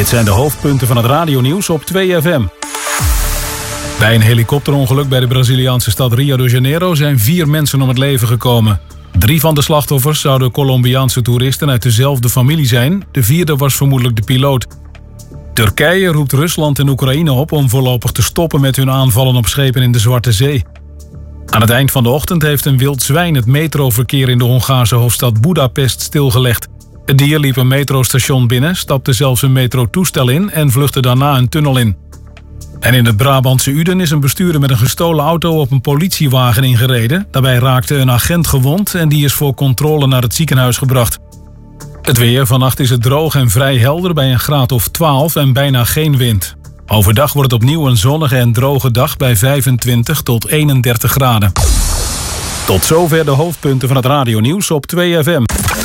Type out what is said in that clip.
Dit zijn de hoofdpunten van het radionieuws op 2FM. Bij een helikopterongeluk bij de Braziliaanse stad Rio de Janeiro zijn 4 mensen om het leven gekomen. 3 van de slachtoffers zouden Colombiaanse toeristen uit dezelfde familie zijn. De 4e was vermoedelijk de piloot. Turkije roept Rusland en Oekraïne op om voorlopig te stoppen met hun aanvallen op schepen in de Zwarte Zee. Aan het eind van de ochtend heeft een wild zwijn het metroverkeer in de Hongaarse hoofdstad Budapest stilgelegd. Het dier liep een metrostation binnen, stapte zelfs een metrotoestel in en vluchtte daarna een tunnel in. En in het Brabantse Uden is een bestuurder met een gestolen auto op een politiewagen ingereden. Daarbij raakte een agent gewond en die is voor controle naar het ziekenhuis gebracht. Het weer, vannacht is het droog en vrij helder bij een graad of 12 en bijna geen wind. Overdag wordt het opnieuw een zonnige en droge dag bij 25 tot 31 graden. Tot zover de hoofdpunten van het radionieuws op 2FM.